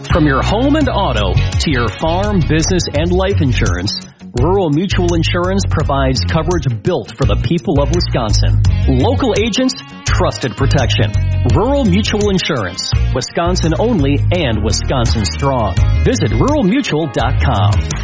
From your home and auto to your farm, business, and life insurance, Rural Mutual Insurance provides coverage built for the people of Wisconsin. Local agents, trusted protection. Rural Mutual Insurance, Wisconsin only and Wisconsin strong. Visit ruralmutual.com.